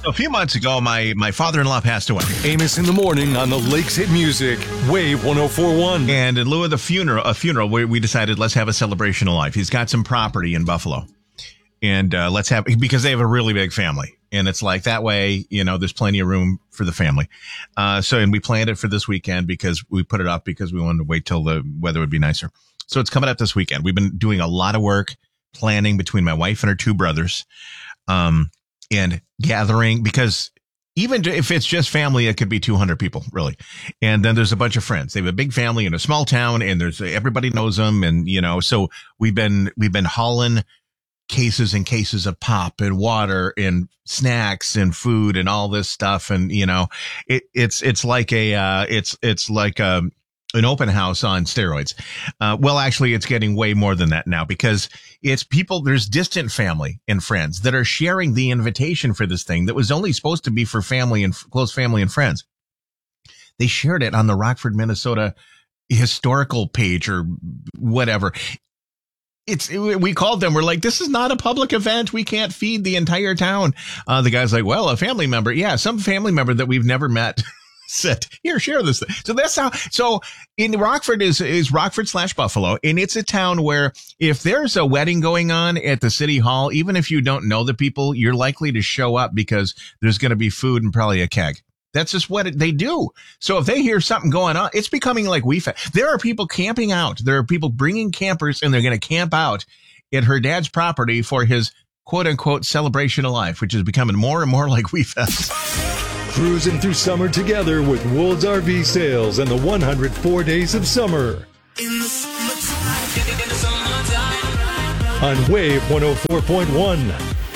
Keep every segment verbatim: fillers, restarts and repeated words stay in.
A few months ago, my, my father-in-law passed away. Amos in the morning on the Lakes Hit Music, Wave one oh four point one. And in lieu of the funeral, a funeral, we, we decided let's have a celebration of life. He's got some property in Buffalo. And uh, let's have, because they have a really big family. And it's like that way, you know, there's plenty of room for the family. Uh, so, and we planned it for this weekend because we put it up because we wanted to wait till the weather would be nicer. So it's coming up this weekend. We've been doing a lot of work planning between my wife and her two brothers, um, and gathering, because even if it's just family, it could be two hundred people, really. And then there's a bunch of friends. They have a big family in a small town, and there's everybody knows them. And, you know, so we've been, we've been hauling cases and cases of pop and water and snacks and food and all this stuff. And, you know, it, it's, it's like a, uh, it's, it's like, a, an open house on steroids. Uh, well, actually it's getting way more than that now, because it's people, there's distant family and friends that are sharing the invitation for this thing that was only supposed to be for family and close family and friends. They shared it on the Rockford, Minnesota historical page or whatever. It's, we called them. We're like, this is not a public event. We can't feed the entire town. Uh, the guy's like, well, a family member. Yeah. Some family member that we've never met said, here, share this thing. So that's how, so in Rockford is, is Rockford slash Buffalo. And it's a town where if there's a wedding going on at the city hall, even if you don't know the people, you're likely to show up because there's going to be food and probably a keg. That's just what it, they do. So if they hear something going on, it's becoming like we. There are people camping out. There are people bringing campers, and they're going to camp out at her dad's property for his quote unquote celebration of life, which is becoming more and more like We Fest. Cruising through summer together with Wold's R V Sales and the one hundred four Days of Summer. In the summertime, in the summertime. On Wave one oh four point one.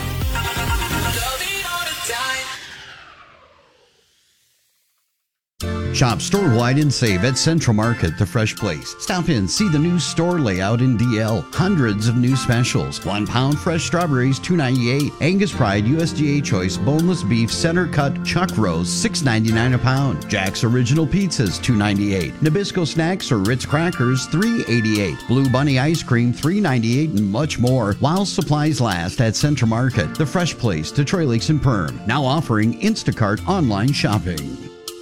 Shop store-wide and save at Central Market, the fresh place. Stop in, see the new store layout in D L. Hundreds of new specials. One pound fresh strawberries, two ninety-eight. Angus Pride U S D A Choice boneless beef center cut chuck roast, six ninety-nine a pound. Jack's Original Pizzas, two ninety-eight. Nabisco Snacks or Ritz Crackers, three eighty-eight. Blue Bunny Ice Cream, three ninety-eight, and much more. While supplies last at Central Market, the fresh place, Detroit Lakes and Perm. Now offering Instacart online shopping.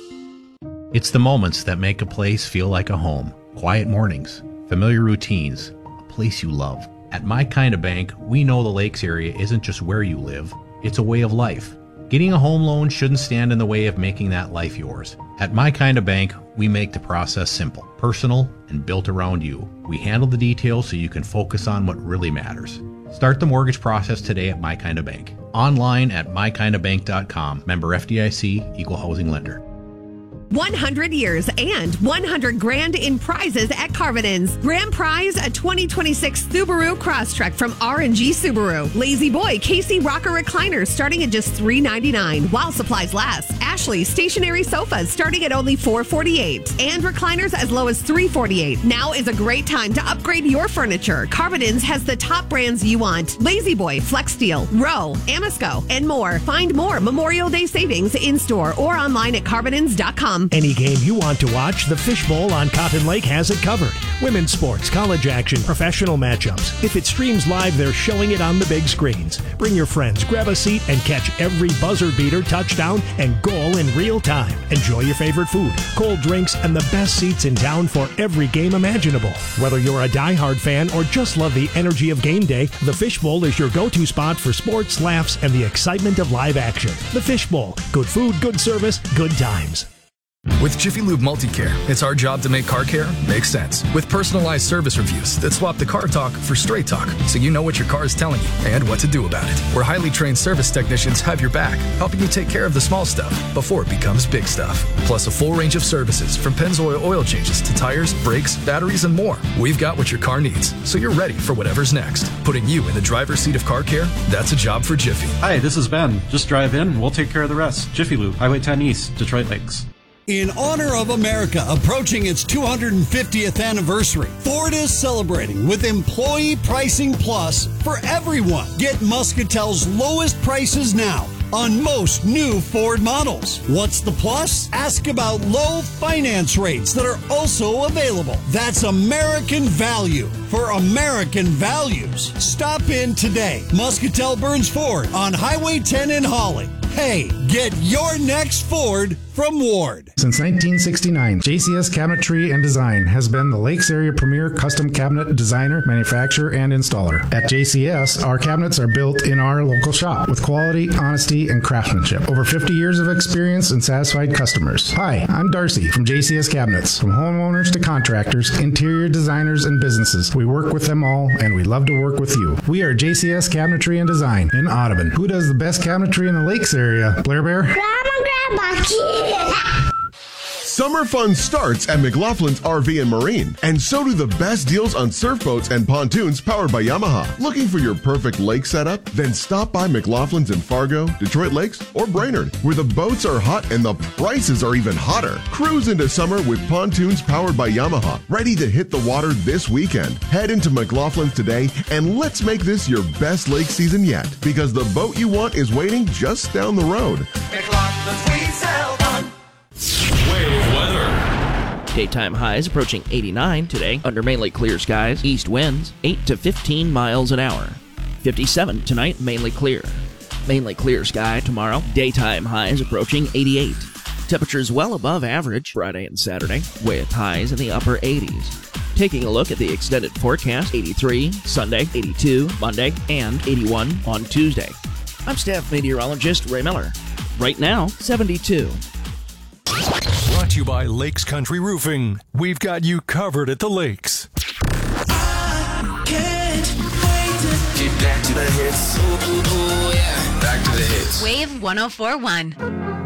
It's the moments that make a place feel like a home. Quiet mornings, familiar routines, a place you love. At My Kind of Bank, we know the Lakes area isn't just where you live, it's a way of life. Getting a home loan shouldn't stand in the way of making that life yours. At My Kind of Bank, we make the process simple, personal, and built around you. We handle the details so you can focus on what really matters. Start the mortgage process today at My Kind of Bank. Online at my kind of bank dot com. Member F D I C, Equal Housing Lender. one hundred years and one hundred grand in prizes at Carvinens. Grand prize, a twenty twenty-six Subaru Crosstrek from R and G Subaru. Lazy Boy Casey Rocker recliners starting at just three ninety-nine while supplies last. Ashley stationary sofas starting at only four forty-eight. And recliners as low as three forty-eight. Now is a great time to upgrade your furniture. Carvinens has the top brands you want. Lazy Boy, Flexsteel, Row, Amisco, and more. Find more Memorial Day savings in store or online at carvinens dot com. Any game you want to watch, the Fishbowl on Cotton Lake has it covered. Women's sports, college action, professional matchups. If it streams live, they're showing it on the big screens. Bring your friends, grab a seat, and catch every buzzer beater, touchdown, and goal in real time. Enjoy your favorite food, cold drinks, and the best seats in town for every game imaginable. Whether you're a diehard fan or just love the energy of game day, the Fishbowl is your go-to spot for sports, laughs, and the excitement of live action. The Fishbowl. Good food, good service, good times. With Jiffy Lube Multicare, it's our job to make car care make sense. With personalized service reviews that swap the car talk for straight talk, so you know what your car is telling you and what to do about it. Where highly trained service technicians have your back, helping you take care of the small stuff before it becomes big stuff. Plus a full range of services from Pennzoil oil changes to tires, brakes, batteries, and more. We've got what your car needs, so you're ready for whatever's next. Putting you in the driver's seat of car care, that's a job for Jiffy. Hi, this is Ben. Just drive in and we'll take care of the rest. Jiffy Lube, Highway ten East, Detroit Lakes. In honor of America approaching its two hundred fiftieth anniversary, Ford is celebrating with Employee Pricing Plus for everyone. Get Muscatel's lowest prices now on most new Ford models. What's the plus? Ask about low finance rates that are also available. That's American value for American values. Stop in today. Muscatel Burns Ford on Highway ten in Holly. Hey, get your next Ford from Ward. Since nineteen sixty-nine, J C S Cabinetry and Design has been the Lakes area premier custom cabinet designer, manufacturer, and installer. At J C S, our cabinets are built in our local shop with quality, honesty, and craftsmanship. Over fifty years of experience and satisfied customers. Hi, I'm Darcy from J C S Cabinets. From homeowners to contractors, interior designers, and businesses, we work with them all, and we love to work with you. We are J C S Cabinetry and Design in Audubon. Who does the best cabinetry in the Lakes area? Blair Bear? Grandma, Grandma, kid. Summer fun starts at McLaughlin's R V and Marine, and so do the best deals on surf boats and pontoons powered by Yamaha. Looking for your perfect lake setup? Then stop by McLaughlin's in Fargo, Detroit Lakes, or Brainerd, where the boats are hot and the prices are even hotter. Cruise into summer with pontoons powered by Yamaha, ready to hit the water this weekend. Head into McLaughlin's today, and let's make this your best lake season yet, because the boat you want is waiting just down the road. McLaughlin's, we sell fun. Wave weather. Daytime highs approaching eighty-nine today under mainly clear skies. East winds eight to fifteen miles an hour. fifty-seven tonight, mainly clear. Mainly clear sky tomorrow. Daytime highs approaching eighty-eight. Temperatures well above average Friday and Saturday with highs in the upper eighties. Taking a look at the extended forecast, eighty-three Sunday, eighty-two Monday, and eighty-one on Tuesday. I'm staff meteorologist Ray Miller. Right now, seventy-two. Brought to you by Lakes Country Roofing. We've got you covered at the lakes. I can't wait to get back to the hits. Ooh, ooh, ooh, yeah. Back to the hits. Wave one oh four point one.